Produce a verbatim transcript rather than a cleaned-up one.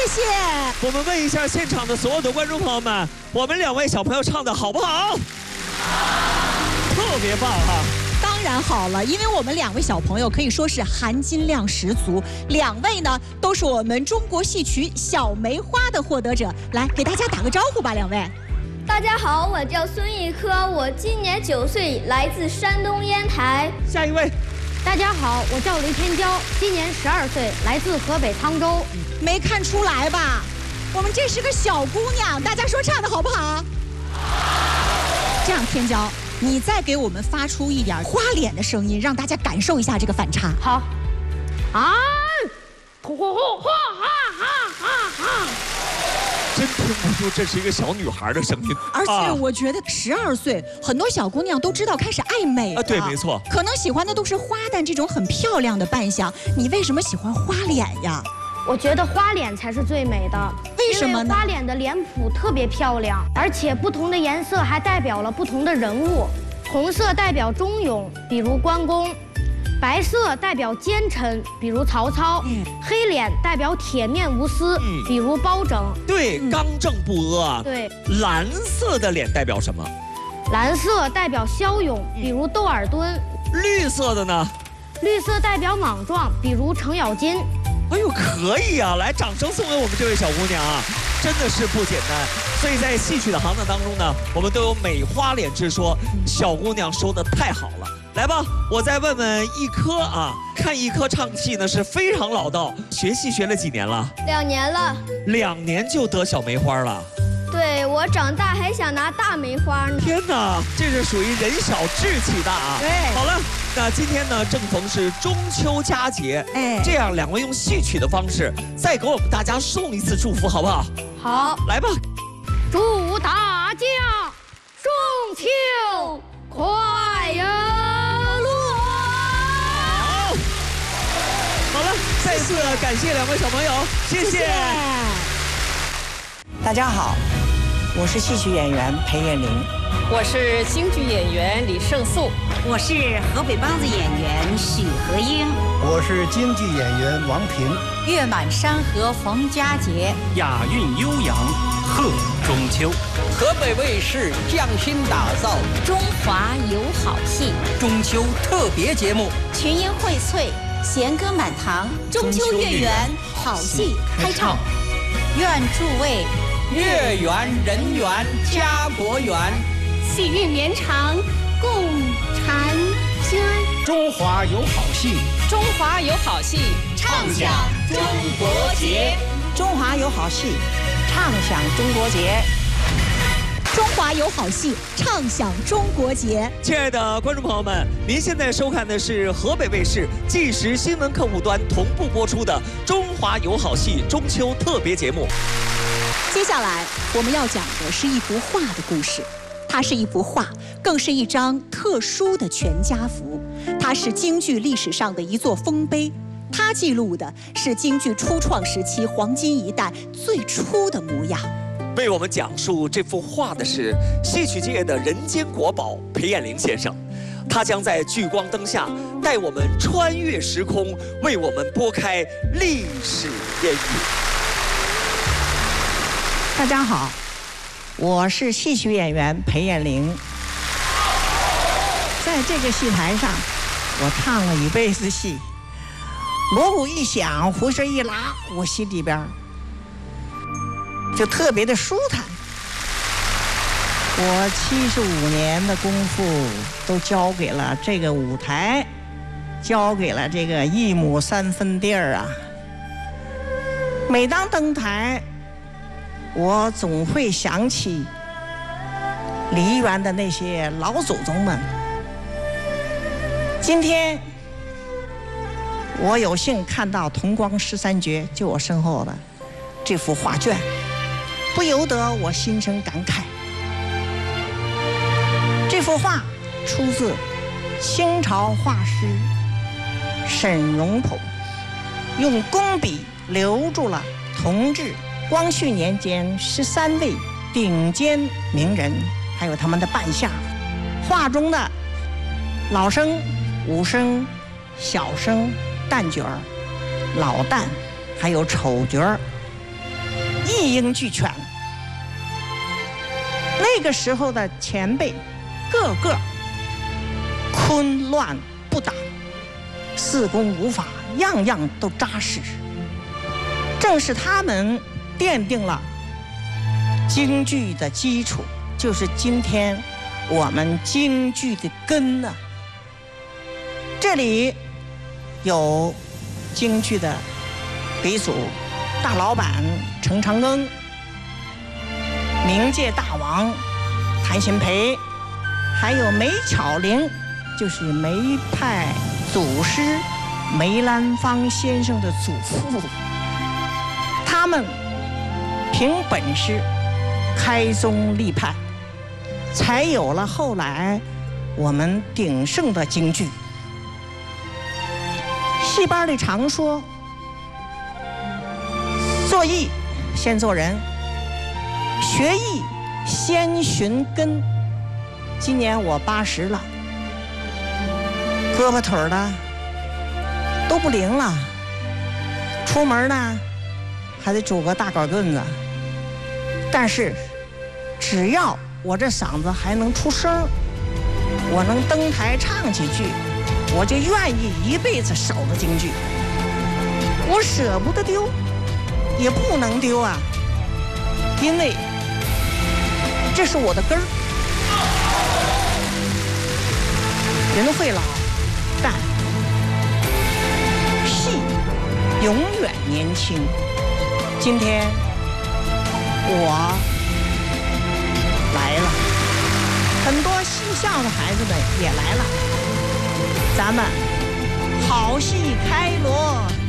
谢。 我们问一下现场的所有的观众朋友们，我们两位小朋友唱的好不好？特别棒哈！ 当然好了，因为我们两位小朋友可以说是含金量十足，两位呢都是我们中国戏曲小梅花的获得者。来，给大家打个招呼吧，两位。 大家好，我叫孙艺科，我今年九岁，来自山东烟台。 下一位。 大家好，我叫雷天骄，今年十二岁，来自河北沧州。 没看出来吧？我们这是个小姑娘，大家说唱的好不好？这样，天骄，你再给我们发出一点花脸的声音，让大家感受一下这个反差。 好。啊！呼呼呼哈哈哈哈！ 真听不出这是一个小女孩的声音。 而且我觉得十二岁，很多小姑娘都知道开始爱美了。 啊，对，没错。 可能喜欢的都是花旦这种很漂亮的扮相，你为什么喜欢花脸呀？ 我觉得花脸才是最美的。 为什么呢？ 因为花脸的脸谱特别漂亮，而且不同的颜色还代表了不同的人物。红色代表忠勇，比如关公；白色代表奸臣，比如曹操；嗯、黑脸代表铁面无私，嗯、比如包拯。 对，刚正不阿啊。 对。 蓝色的脸代表什么？ 蓝色代表骁勇，比如窦尔敦。 绿色的呢？ 绿色代表莽撞，比如程咬金。 哎呦，可以啊！来，掌声送给我们这位小姑娘啊，真的是不简单。所以在戏曲的行当当中呢，我们都有美花脸之说。小姑娘说的太好了。来吧，我再问问一科啊，看一科唱戏呢是非常老道，学戏学了几年了？ 两年了。 两年就得小梅花了？ 对，我长大还想拿大梅花呢。 天哪，这是属于人小志气大啊！ 对， 好了，那今天呢正逢是中秋佳节，哎，这样两位用戏曲的方式再给我们大家送一次祝福，好不好？ 好， 来吧， 祝大家中秋快乐！ 好，好了，再次感谢两位小朋友，谢谢。谢谢大家好，我是戏曲演员裴艳玲， 我是京剧演员李胜素， 我是河北梆子演员许和英， 我是京剧演员王平。 月满山河逢佳节， 雅韵悠扬贺中秋。 河北卫视匠心打造中华有好戏中秋特别节目， 群英荟萃，弦歌满堂，中秋月圆，好戏开唱。愿诸位月圆人圆家国圆， 喜运绵长共婵娟。 中华有好戏， 中华有好戏， 唱响中国节。 中华有好戏，唱响中国节。 中华有好戏，唱响中国节。 亲爱的观众朋友们，您现在收看的是河北卫视即时新闻客户端同步播出的《中华有好戏》中秋特别节目。 接下来我们要讲的是一幅画的故事，它是一幅画，更是一张特殊的全家福。它是京剧历史上的一座丰碑，它记录的是京剧初创时期黄金一代最初的模样。 为我们讲述这幅画的是戏曲界的人间国宝裴艳玲先生，他将在聚光灯下带我们穿越时空，为我们拨开历史烟雨。 大家好，我是戏曲演员裴艳玲。在这个戏台上，我唱了一辈子戏，锣鼓一响，胡声一拉，我心里边就特别的舒坦。我七十五年的功夫都交给了这个舞台，交给了这个一亩三分地儿啊。每当登台，我总会想起梨园的那些老祖宗们。今天我有幸看到同光十三绝就我身后的这幅画卷，不由得我心生感慨。这幅画出自清朝画师沈荣溥，用工笔留住了同治、光绪年间十三位顶尖名人，还有他们的扮相。画中的老生、武生、小生、旦角儿、老旦，还有丑角儿， 一应俱全。那个时候的前辈，个个昆乱不打，四功五法样样都扎实。正是他们奠定了京剧的基础，就是今天我们京剧的根呢。这里有京剧的鼻祖大老板程长庚，冥界大王谭鑫培，还有梅巧玲，就是梅派祖师梅兰芳先生的祖父。他们凭本事开宗立派，才有了后来我们鼎盛的京剧。戏班里常说，做艺先做人，学艺先寻根。今年我八十了，胳膊腿儿的都不灵了，出门呢还得拄个大杆棍子。但是只要我这嗓子还能出声，我能登台唱几句，我就愿意一辈子守着京剧。我舍不得丢，也不能丢啊，因为这是我的根儿。人会老，但戏永远年轻。今天我来了，很多戏校的孩子们也来了，咱们好戏开锣